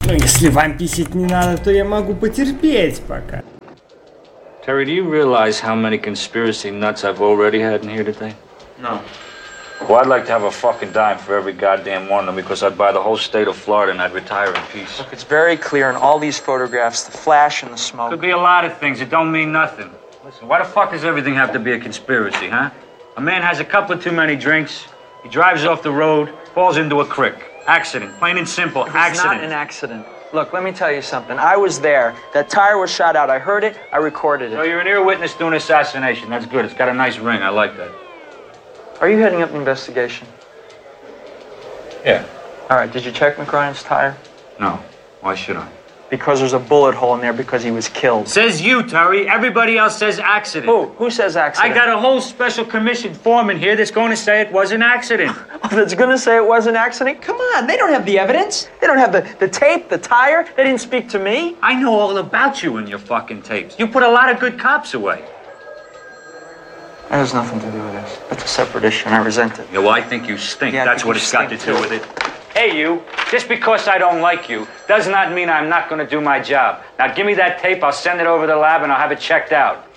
Ну, если вам писать не надо, то я могу потерпеть пока. Terry, do you realize how many conspiracy nuts I've already had in here today? No. Well, I'd like to have a fucking dime for every goddamn one of them because I'd buy the whole state of Florida and I'd retire in peace. Look, it's very clear in all these photographs, the flash and the smoke. Could be a lot of things. It don't mean nothing. Listen, why the fuck does everything have to be a conspiracy, huh? A man has a couple of too many drinks, he drives off the road, falls into a creek. Accident, plain and simple, accident. It's not an accident. Look, let me tell you something. I was there. That tire was shot out. I heard it. I recorded it. So you're an ear witness to an assassination. That's good. It's got a nice ring. I like that. Are you heading up the investigation? Yeah. All right, did you check McRyan's tire? No. Why should I? Because there's a bullet hole in there because he was killed. Says you, Terry. Everybody else says accident. Who? Who says accident? I got a whole special commission foreman here that's going to say it was an accident. That's going to say it was an accident? Come on, they don't have the evidence. They don't have the tape, the tire. They didn't speak to me. I know all about you and your fucking tapes. You put a lot of good cops away. That has nothing to do with this. That's a separate issue, and I resent it. Yeah, well, I think you stink. Yeah, That's what it's got to do with it. Hey, you, just because I don't like you does not mean I'm not going to do my job. Now, give me that tape, I'll send it over to the lab, and I'll have it checked out.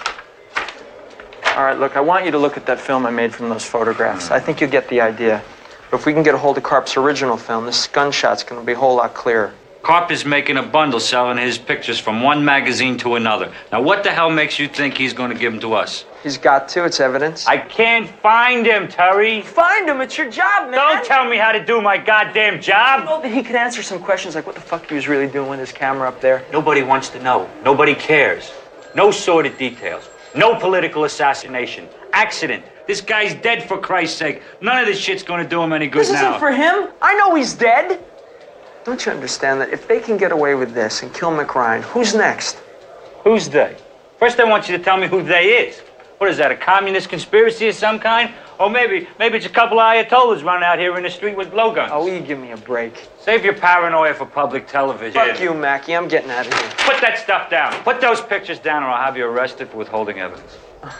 All right, look, I want you to look at that film I made from those photographs. I think you get the idea. But if we can get a hold of Karp's original film, this gunshot's going to be a whole lot clearer. Karp is making a bundle selling his pictures from one magazine to another. Now, what the hell makes you think he's going to give them to us? He's got to. It's evidence. I can't find him, Terry. Find him. It's your job, man. Don't tell me how to do my goddamn job. You know that he could answer some questions like what the fuck he was really doing with his camera up there. Nobody wants to know. Nobody cares. No sordid details. No political assassination. Accident. This guy's dead, for Christ's sake. None of this shit's going to do him any good now. This isn't for him. I know he's dead. Don't you understand that if they can get away with this and kill McRyan, who's next? Who's they? First, I want you to tell me who they is. What is that, a communist conspiracy of some kind? Or maybe it's a couple of Ayatollahs running out here in the street with blowguns. Oh, will you give me a break? Save your paranoia for public television. Fuck you, Mackie. I'm getting out of here. Put that stuff down. Put those pictures down or I'll have you arrested for withholding evidence.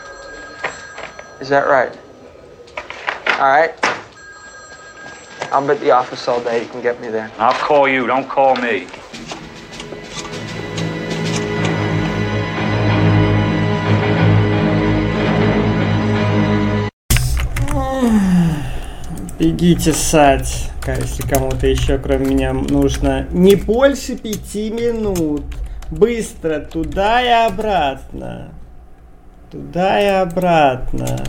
Is that right? All right. I'll be at the office all day. You can get me there. I'll call you. Don't call me. Бегите ссать, если кому-то еще кроме меня нужно не больше 5 минут. Быстро, туда и обратно. Туда и обратно.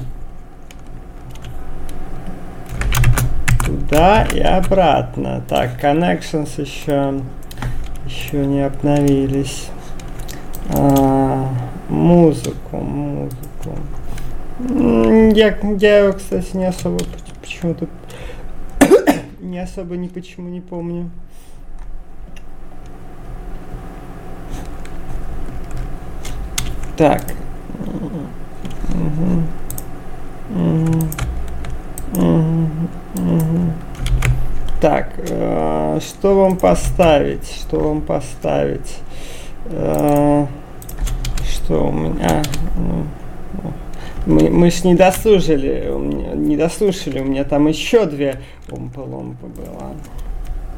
Туда и обратно. Так, connections еще не обновились. Музыку. Я, кстати, не особо почему-то не особо ни почему не помню. Так. Так, что вам поставить? Что у меня? Мы ж не дослушали, у меня там еще 2 умпы-лумпы было.